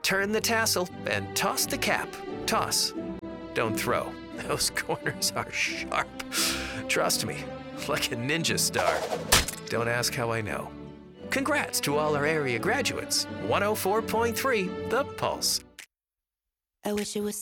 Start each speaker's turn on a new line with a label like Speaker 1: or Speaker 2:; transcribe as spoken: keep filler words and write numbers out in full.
Speaker 1: Turn the tassel and toss the cap. Toss. Don't throw. Those corners are sharp. Trust me, like a ninja star. Don't ask how I know. Congrats to all our area graduates. one oh four point three The Pulse.
Speaker 2: I wish it was